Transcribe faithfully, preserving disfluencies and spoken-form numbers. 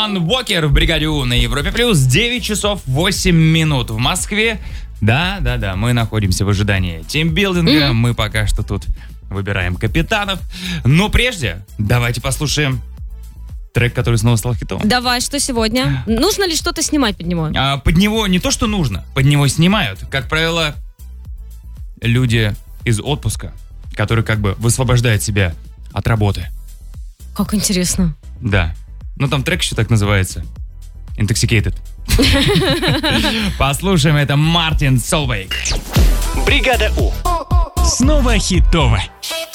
Алан Уокер в бригаде У на Европе Плюс. девять часов восемь минут в Москве. Да, да, да, мы находимся в ожидании тимбилдинга. Mm-hmm. Мы пока что тут выбираем капитанов. Но прежде давайте послушаем трек, который снова стал хитом. Давай, что сегодня? Нужно ли что-то снимать под него? А, под него не то, что нужно, под него снимают. Как правило, люди из отпуска, которые как бы высвобождают себя от работы. Как интересно. Да. Ну, там трек еще так называется. Intoxicated. Послушаем, это Мартин Солвейг. Бригада У. Снова хитово.